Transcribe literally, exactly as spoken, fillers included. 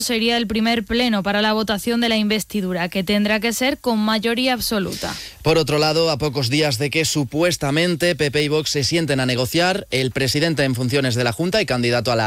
sería el primer pleno para la votación de la investidura, que tendrá que ser con mayoría absoluta. Por otro lado, a pocos días de que supuestamente P P y Vox se sienten a negociar, el presidente en funciones de la Junta y candidato a la